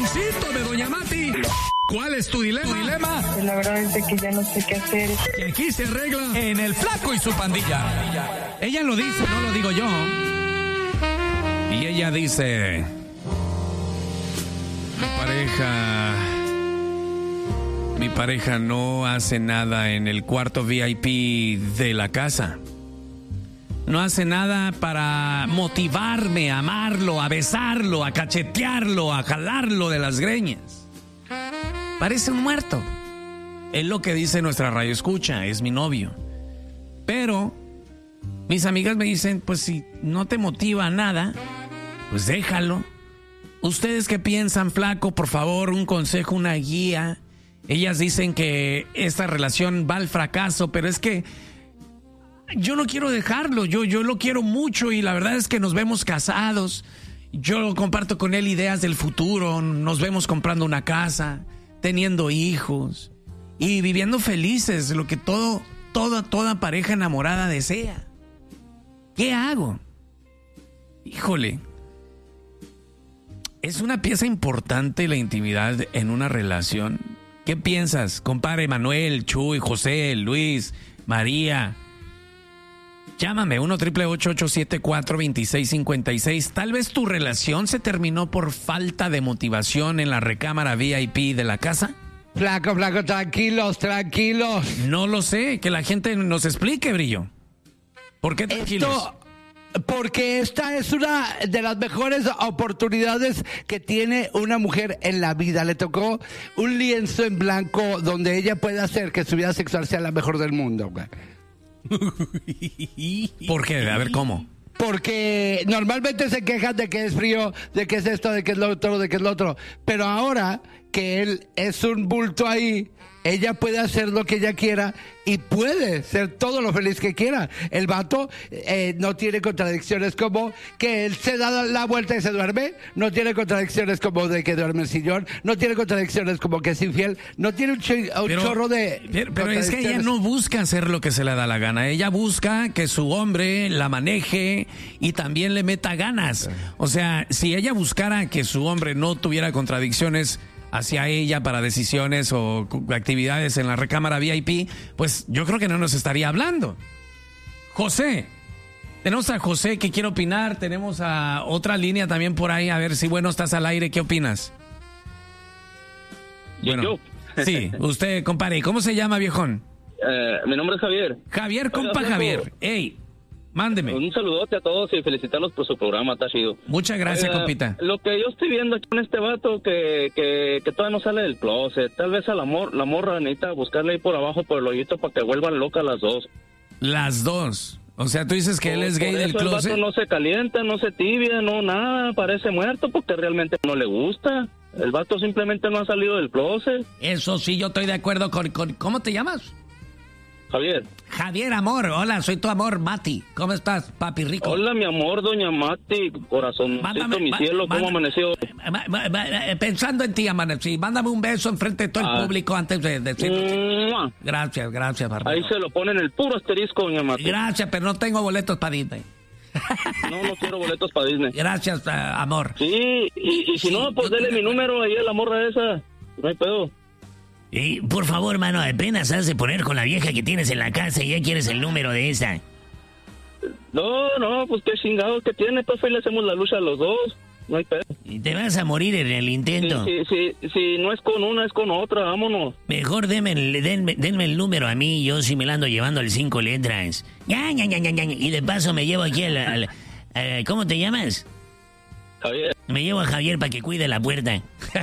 Luisito de Doña Mati. ¿Cuál es tu dilema? La verdad es que ya no sé qué hacer. Que aquí se arregla en El Flaco y su pandilla. Ella lo dice, no lo digo yo. Y ella dice: mi pareja no hace nada en el cuarto VIP de la casa. No hace nada para motivarme a amarlo, a besarlo, a cachetearlo, a jalarlo de las greñas. Parece un muerto. Es lo que dice nuestra radioescucha, es mi novio. Pero mis amigas me dicen, pues si no te motiva nada, pues déjalo. ¿Ustedes qué piensan, Flaco? Por favor, un consejo, una guía. Ellas dicen que esta relación va al fracaso, pero es que yo no quiero dejarlo, yo lo quiero mucho y la verdad es que nos vemos casados. Yo comparto con él ideas del futuro, nos vemos comprando una casa, teniendo hijos y viviendo felices, lo que toda pareja enamorada desea. ¿Qué hago? Híjole, es una pieza importante la intimidad en una relación. ¿Qué piensas, compadre Manuel, Chuy, José, Luis, María? Llámame 1-888-874-2656. Tal vez tu relación se terminó por falta de motivación en la recámara VIP de la casa. Flaco, tranquilos. No lo sé, que la gente nos explique, Brillo. ¿Por qué tranquilos? Porque esta es una de las mejores oportunidades que tiene una mujer en la vida. Le tocó un lienzo en blanco donde ella puede hacer que su vida sexual sea la mejor del mundo. ¿Por qué? A ver, ¿cómo? Porque normalmente se quejan de que es frío, de que es esto, de que es lo otro. Pero ahora que él es un bulto ahí, ella puede hacer lo que ella quiera y puede ser todo lo feliz que quiera. El vato no tiene contradicciones como que él se da la vuelta y se duerme. No tiene contradicciones como de que duerme en el sillón. No tiene contradicciones como que es infiel. No tiene un chorro de... Pero es que ella no busca hacer lo que se le da la gana. Ella busca que su hombre la maneje y también le meta ganas. O sea, si ella buscara que su hombre no tuviera contradicciones hacia ella para decisiones o actividades en la recámara VIP, pues yo creo que no nos estaría hablando. José, tenemos a José que quiere opinar, tenemos a otra línea también por ahí, a ver si estás al aire, ¿qué opinas? Yo. Sí, usted, compadre, ¿cómo se llama, viejón? Mi nombre es Javier. Javier, compa Javier, hey, mándeme. Un saludote a todos y felicitarlos por su programa, está chido. Muchas gracias, compita. Lo que yo estoy viendo aquí con este vato que todavía no sale del closet, tal vez la morra necesita buscarle ahí por abajo por el hoyito para que vuelvan locas las dos. Las dos. O sea, tú dices que él es gay del closet. El vato no se calienta, no se tibia, no nada, parece muerto porque realmente no le gusta. El vato simplemente no ha salido del closet. Eso sí, yo estoy de acuerdo con ¿cómo te llamas? Javier, amor. Hola, soy tu amor, Mati. ¿Cómo estás, papi rico? Hola, mi amor, doña Mati, corazoncito, mi cielo, ¿cómo amaneció? Pensando en ti, amanecí. Mándame un beso enfrente de todo el público antes de decirlo. Gracias, barbero. Ahí se lo ponen el puro asterisco, doña Mati. Gracias, pero no tengo boletos para Disney. No quiero boletos para Disney. Gracias, amor. Sí, y si no, pues dele mi número ahí a la morra esa. No hay pedo. Y por favor, mano, apenas has de poner con la vieja que tienes en la casa y ya quieres el número de esa. No, pues qué chingados que tiene, pues ahí le hacemos la lucha a los dos. No hay pedo. Y te vas a morir en el intento. Si no es con una, es con otra, vámonos. Mejor denme el número a mí, yo sí me la ando llevando al 5 letras. Y de paso me llevo aquí ¿cómo te llamas? Javier. Me llevo a Javier para que cuide la puerta.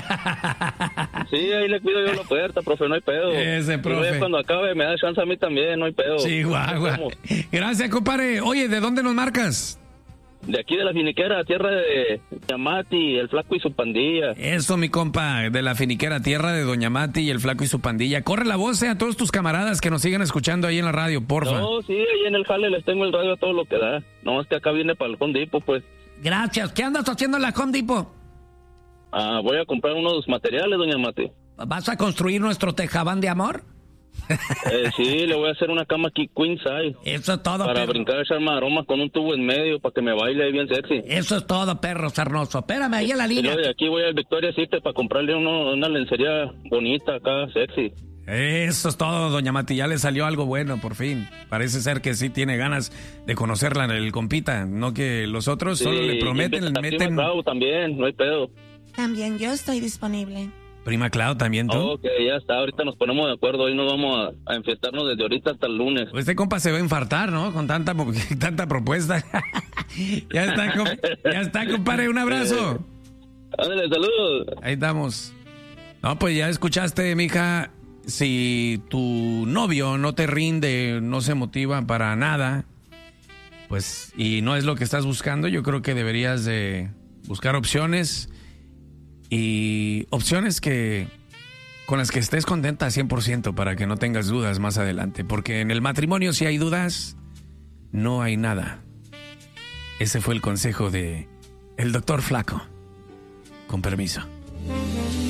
Sí, ahí le cuido yo la puerta, profe, no hay pedo. Ese, profe. Y cuando acabe me da chance a mí también, no hay pedo. Sí, guau. Gracias, compadre. Oye, ¿de dónde nos marcas? De aquí de la finiquera, tierra de Doña Mati, el Flaco y su pandilla. Eso, mi compa, de la finiquera, tierra de Doña Mati y el Flaco y su pandilla. Corre la voz a todos tus camaradas que nos sigan escuchando ahí en la radio, porfa. No, sí, ahí en el jale les tengo el radio a todo lo que da. No, es que acá viene para el Home Depot, pues. Gracias. ¿Qué andas haciendo en la Home Depot? Voy a comprar unos materiales, Doña Mati. ¿Vas a construir nuestro tejabán de amor? Sí, le voy a hacer una cama aquí queen size. Eso es todo, Para perro. brincar, echar maromas con un tubo en medio para que me baile bien sexy. Eso es todo, perro sarnoso. Espérame ahí en la Y línea. luego de aquí voy al Victoria's Secret para comprarle una lencería bonita acá, sexy. Eso es todo, doña Mati. Ya le salió algo bueno, por fin. Parece ser que sí tiene ganas de conocerla el compita. No que los otros solo le prometen, le meten... Bravo también, no hay pedo. También yo estoy disponible. Prima Clau, ¿también tú? Ok, ya está, ahorita nos ponemos de acuerdo. Hoy nos vamos a enfiestarnos desde ahorita hasta el lunes. Pues este compa se va a infartar, ¿no? Con tanta propuesta. Ya está, compadre. Un abrazo. Ándale, saludos. Ahí estamos. No, pues ya escuchaste, mija. Si tu novio no te rinde, no se motiva para nada, pues, y no es lo que estás buscando, yo creo que deberías de buscar opciones y opciones con las que estés contenta 100% para que no tengas dudas más adelante. Porque en el matrimonio, si hay dudas, no hay nada. Ese fue el consejo de el doctor Flaco. Con permiso.